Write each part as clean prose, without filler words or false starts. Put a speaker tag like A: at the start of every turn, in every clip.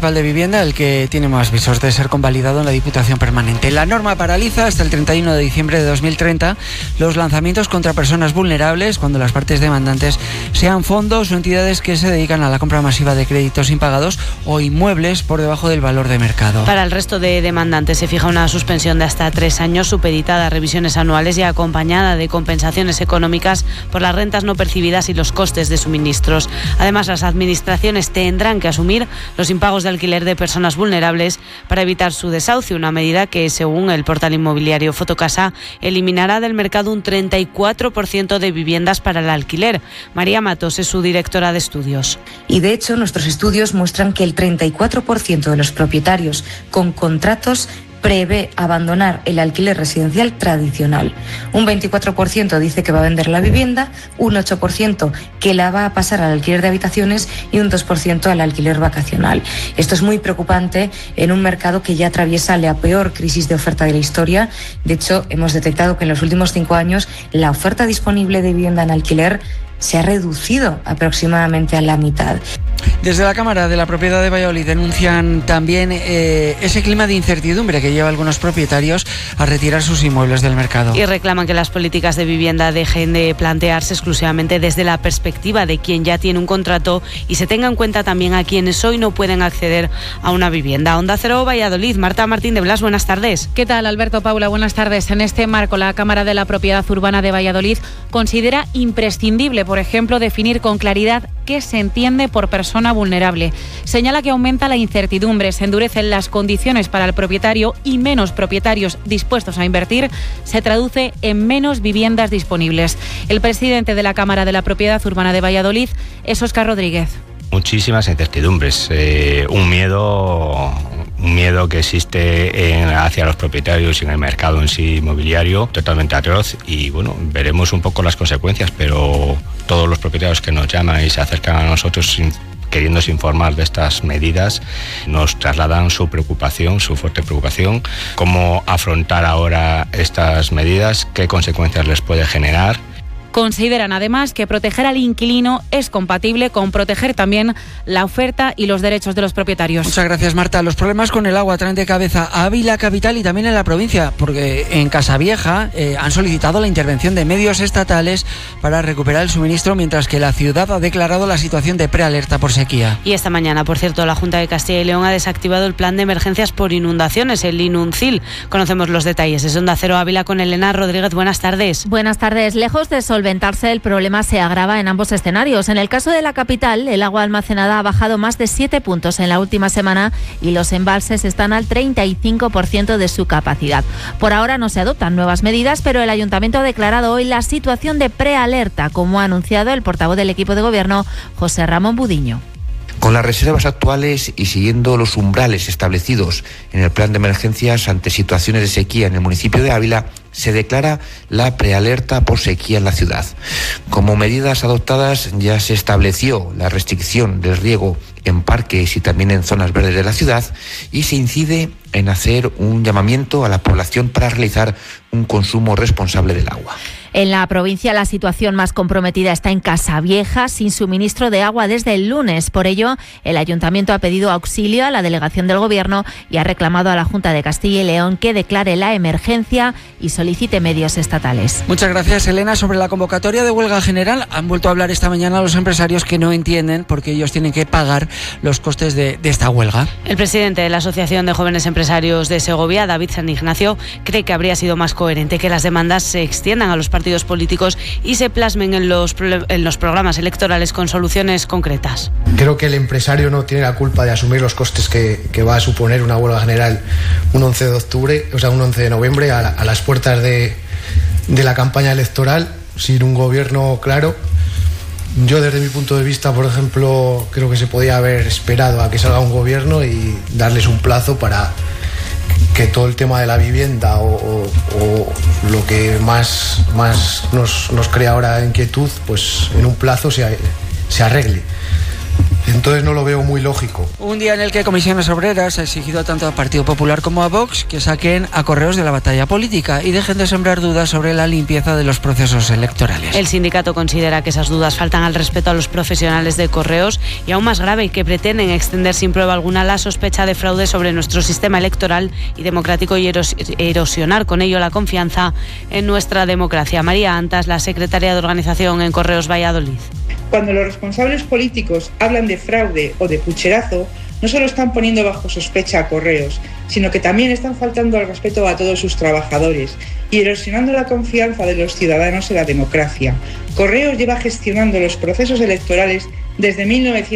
A: Municipal de Vivienda el que tiene más visos de ser convalidado en la Diputación Permanente. La norma paraliza hasta el 31 de diciembre de 2030 los lanzamientos contra personas vulnerables cuando las partes demandantes sean fondos o entidades que se dedican a la compra masiva de créditos impagados o inmuebles por debajo del valor de mercado.
B: Para el resto de demandantes se fija una suspensión de hasta 3 años supeditada a revisiones anuales y acompañada de compensaciones económicas por las rentas no percibidas y los costes de suministros. Además, las administraciones tendrán que asumir los impagos de alquiler de personas vulnerables para evitar su desahucio, una medida que, según el portal inmobiliario Fotocasa, eliminará del mercado un 34% de viviendas para el alquiler. María Matos es su directora de estudios.
C: Y de hecho, nuestros estudios muestran que el 34% de los propietarios con contratos prevé abandonar el alquiler residencial tradicional. Un 24% dice que va a vender la vivienda, un 8% que la va a pasar al alquiler de habitaciones y un 2% al alquiler vacacional. Esto es muy preocupante en un mercado que ya atraviesa la peor crisis de oferta de la historia. De hecho, hemos detectado que en los últimos 5 años la oferta disponible de vivienda en alquiler se ha reducido aproximadamente a la mitad.
A: Desde la Cámara de la Propiedad de Valladolid denuncian también ese clima de incertidumbre que lleva a algunos propietarios a retirar sus inmuebles del mercado.
B: Y reclaman que las políticas de vivienda dejen de plantearse exclusivamente desde la perspectiva de quien ya tiene un contrato y se tenga en cuenta también a quienes hoy no pueden acceder a una vivienda. Onda Cero Valladolid, Marta Martín de Blas, buenas tardes.
D: ¿Qué tal, Alberto, Paula? Buenas tardes. En este marco, la Cámara de la Propiedad Urbana de Valladolid considera imprescindible, por ejemplo, definir con claridad qué se entiende por persona vulnerable. Señala que aumenta la incertidumbre, se endurecen las condiciones para el propietario y menos propietarios dispuestos a invertir se traduce en menos viviendas disponibles. El presidente de la Cámara de la Propiedad Urbana de Valladolid es Óscar Rodríguez.
E: Muchísimas incertidumbres, un miedo que existe hacia los propietarios y en el mercado en sí inmobiliario totalmente atroz y bueno, veremos un poco las consecuencias, pero todos los propietarios que nos llaman y se acercan a nosotros queriéndose informar de estas medidas nos trasladan su preocupación, su fuerte preocupación, cómo afrontar ahora estas medidas, qué consecuencias les puede generar.
D: Consideran además que proteger al inquilino es compatible con proteger también la oferta y los derechos de los propietarios.
A: Muchas gracias, Marta. Los problemas con el agua traen de cabeza a Ávila capital y también en la provincia, porque en Casavieja han solicitado la intervención de medios estatales para recuperar el suministro, mientras que la ciudad ha declarado la situación de prealerta por sequía.
B: Y esta mañana, por cierto, la Junta de Castilla y León ha desactivado el plan de emergencias por inundaciones, el INUNCIL. Conocemos los detalles. Es Onda Cero Ávila con Elena Rodríguez. Buenas tardes.
F: Buenas tardes. Lejos de solventarse, el problema se agrava en ambos escenarios. En el caso de la capital, el agua almacenada ha bajado más de 7 puntos en la última semana y los embalses están al 35% de su capacidad. Por ahora no se adoptan nuevas medidas, pero el Ayuntamiento ha declarado hoy la situación de prealerta, como ha anunciado el portavoz del equipo de gobierno, José Ramón Budiño.
G: Con las reservas actuales y siguiendo los umbrales establecidos en el plan de emergencias ante situaciones de sequía en el municipio de Ávila, se declara la prealerta por sequía en la ciudad. Como medidas adoptadas ya se estableció la restricción del riego en parques y también en zonas verdes de la ciudad y se incide en hacer un llamamiento a la población para realizar un consumo responsable del agua.
F: En la provincia la situación más comprometida está en Casavieja, sin suministro de agua desde el lunes. Por ello, el Ayuntamiento ha pedido auxilio a la delegación del Gobierno y ha reclamado a la Junta de Castilla y León que declare la emergencia y solicite medios estatales.
A: Muchas gracias, Elena. Sobre la convocatoria de huelga general, han vuelto a hablar esta mañana los empresarios que no entienden por qué ellos tienen que pagar los costes de esta huelga.
B: El presidente de la Asociación de Jóvenes Empresarios de Segovia, David San Ignacio, cree que habría sido más coherente que las demandas se extiendan a los partidos políticos y se plasmen en los programas electorales con soluciones concretas.
H: Creo que el empresario no tiene la culpa de asumir los costes que va a suponer una huelga general un 11 de octubre, o sea, un 11 de noviembre, a las puertas de la campaña electoral, sin un gobierno claro. Yo, desde mi punto de vista, por ejemplo, creo que se podía haber esperado a que salga un gobierno y darles un plazo para que todo el tema de la vivienda o lo que más nos crea ahora inquietud, pues en un plazo se arregle. Entonces no lo veo muy lógico.
A: Un día en el que Comisiones Obreras ha exigido tanto al Partido Popular como a Vox que saquen a Correos de la batalla política y dejen de sembrar dudas sobre la limpieza de los procesos electorales.
B: El sindicato considera que esas dudas faltan al respeto a los profesionales de Correos y, aún más grave, que pretenden extender sin prueba alguna la sospecha de fraude sobre nuestro sistema electoral y democrático y erosionar con ello la confianza en nuestra democracia. María Antas, la secretaria de Organización en Correos Valladolid.
I: Cuando los responsables políticos hablan de fraude o de pucherazo, no solo están poniendo bajo sospecha a Correos, sino que también están faltando al respeto a todos sus trabajadores y erosionando la confianza de los ciudadanos en la democracia. Correos lleva gestionando los procesos electorales desde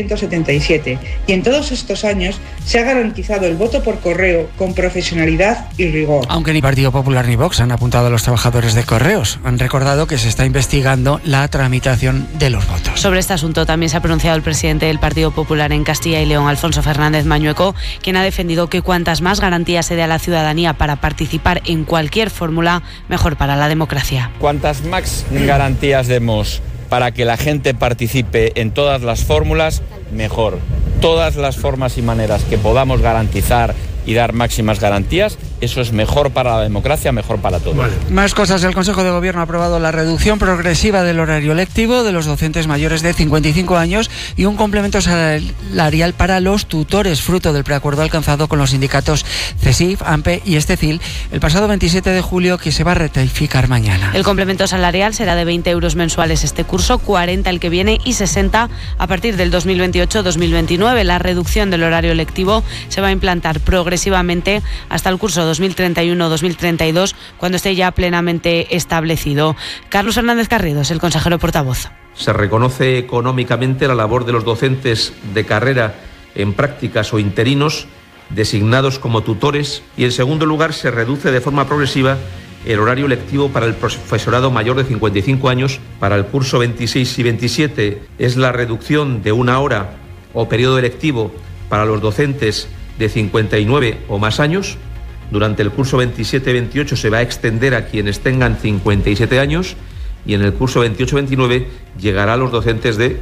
I: 1977 y en todos estos años se ha garantizado el voto por correo con profesionalidad y rigor.
A: Aunque ni Partido Popular ni Vox han apuntado a los trabajadores de Correos, han recordado que se está investigando la tramitación de los votos.
B: Sobre este asunto también se ha pronunciado el presidente del Partido Popular en Castilla y León, Alfonso Fernández Mañueco, quien ha defendido que cuantas más garantías se dé a la ciudadanía para participar en cualquier fórmula, mejor para la democracia.
J: Cuantas más garantías demos para que la gente participe en todas las fórmulas, mejor. Todas las formas y maneras que podamos garantizar y dar máximas garantías, eso es mejor para la democracia, mejor para todos.
A: Vale. Más cosas. El Consejo de Gobierno ha aprobado la reducción progresiva del horario lectivo de los docentes mayores de 55 años y un complemento salarial para los tutores, fruto del preacuerdo alcanzado con los sindicatos CESIF, AMPE y Estecil el pasado 27 de julio, que se va a ratificar mañana.
B: El complemento salarial será de 20 euros mensuales este curso, 40 el que viene y 60 a partir del 2028-2029. La reducción del horario lectivo se va a implantar progresivamente hasta el curso 2031-2032, cuando esté ya plenamente establecido. Carlos Hernández Carrido es el consejero portavoz.
K: Se reconoce económicamente la labor de los docentes de carrera en prácticas o interinos designados como tutores y, en segundo lugar, se reduce de forma progresiva el horario lectivo para el profesorado mayor de 55 años. Para el curso 26 y 27 es la reducción de 1 hora o periodo lectivo para los docentes de 59 o más años. Durante el curso 27-28 se va a extender a quienes tengan 57 años y en el curso 28-29 llegará a los docentes de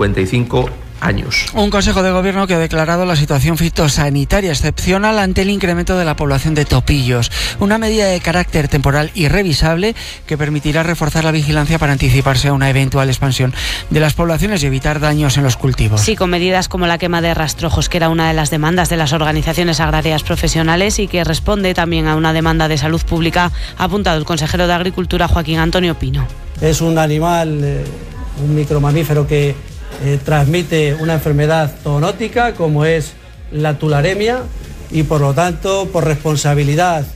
K: 55 años.
A: Un Consejo de Gobierno que ha declarado la situación fitosanitaria excepcional ante el incremento de la población de topillos. Una medida de carácter temporal y revisable que permitirá reforzar la vigilancia para anticiparse a una eventual expansión de las poblaciones y evitar daños en los cultivos.
B: Sí, con medidas como la quema de rastrojos, que era una de las demandas de las organizaciones agrarias profesionales y que responde también a una demanda de salud pública, ha apuntado el consejero de Agricultura, Joaquín Antonio Pino.
L: Es un animal, un micromamífero que transmite una enfermedad zoonótica como es la tularemia y, por lo tanto, por responsabilidad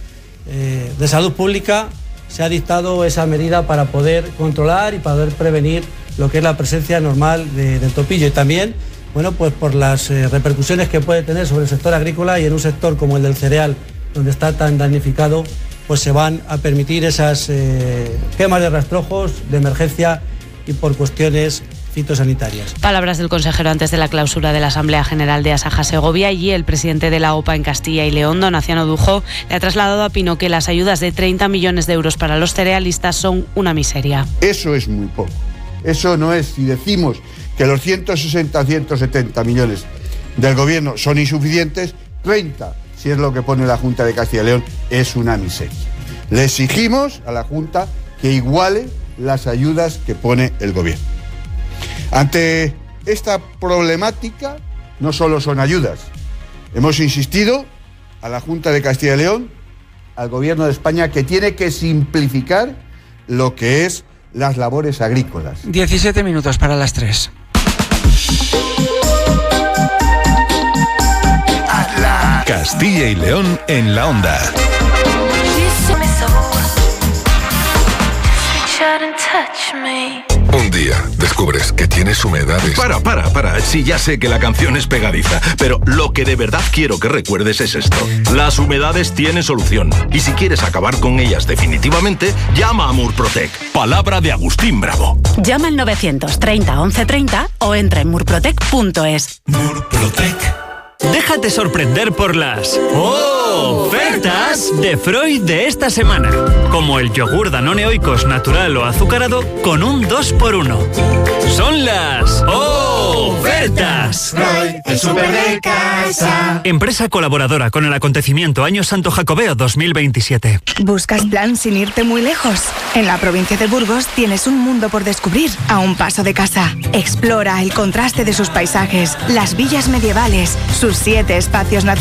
L: de salud pública se ha dictado esa medida para poder controlar y para poder prevenir lo que es la presencia normal del topillo, y también, bueno, pues por las repercusiones que puede tener sobre el sector agrícola, y en un sector como el del cereal, donde está tan damnificado, pues se van a permitir esas quemas de rastrojos de emergencia y por cuestiones fitosanitarias.
B: Palabras del consejero antes de la clausura de la Asamblea General de Asaja Segovia, y el presidente de la OPA en Castilla y León, don Aciano Dujo, le ha trasladado a Pino que las ayudas de 30 millones de euros para los cerealistas son una miseria.
M: Eso es muy poco. Eso no es, si decimos que los 160 o 170 millones del Gobierno son insuficientes, 30, si es lo que pone la Junta de Castilla y León, es una miseria. Le exigimos a la Junta que iguale las ayudas que pone el Gobierno. Ante esta problemática, no solo son ayudas. Hemos insistido a la Junta de Castilla y León, al Gobierno de España, que tiene que simplificar lo que es las labores agrícolas.
A: 17 minutos para las 3.
N: Castilla y León en la onda.
O: Un día descubres que tienes humedades.
N: Para. Sí, ya sé que la canción es pegadiza, pero lo que de verdad quiero que recuerdes es esto. Las humedades tienen solución. Y si quieres acabar con ellas definitivamente, llama a Murprotec. Palabra de Agustín Bravo.
P: Llama al 930 1130 o entra en murprotec.es.
N: Murprotec.
Q: Déjate sorprender por las ofertas de Freud de esta semana. Como el yogur Danone Oikos natural o azucarado con un 2x1. Son las ofertas ¡Ofertas!
R: Roy, el súper de casa.
Q: Empresa colaboradora con el acontecimiento Año Santo Jacobeo 2027.
S: ¿Buscas plan sin irte muy lejos? En la provincia de Burgos tienes un mundo por descubrir a un paso de casa. Explora el contraste de sus paisajes, las villas medievales, sus 7 espacios naturales